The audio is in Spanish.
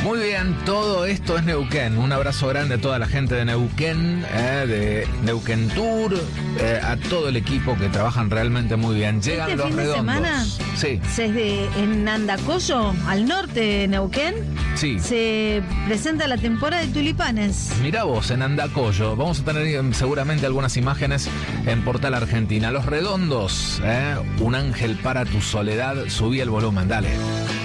Muy bien, todo esto es Neuquén. Un abrazo grande a toda la gente de Neuquén, de Neuquén Tour, a todo el equipo que trabajan realmente muy bien. Llegan los fin redondos. De semana, sí. En Andacollo, al norte de Neuquén, Sí. se presenta la temporada de tulipanes. Mirá vos, en Andacollo. Vamos a tener seguramente algunas imágenes en Portal Argentina. Los redondos, un ángel para tu soledad. Subí el volumen, dale.